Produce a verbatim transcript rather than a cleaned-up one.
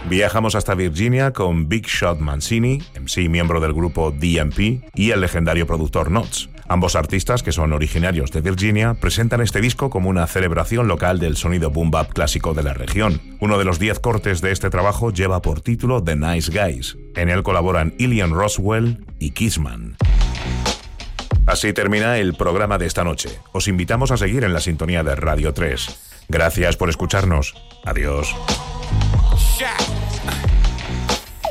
Viajamos hasta Virginia con Big Shot Mancini, M C miembro del grupo D M P, y el legendario productor Notes. Ambos artistas, que son originarios de Virginia, presentan este disco como una celebración local del sonido boom bap clásico de la región. Uno de los diez cortes de este trabajo lleva por título The Nice Guys. En él colaboran Ilian Roswell y Kissman. Así termina el programa de esta noche. Os invitamos a seguir en la sintonía de Radio tres. Gracias por escucharnos. Adiós. Shaq.